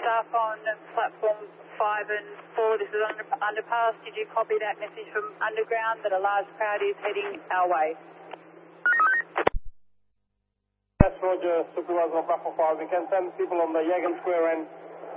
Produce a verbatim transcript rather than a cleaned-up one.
staff on platform five and four. This is under, underpass. Did you copy that message from underground that a large crowd is heading our way? Yes, Roger, supervisor on platform five. We can send people on the Yagan Square end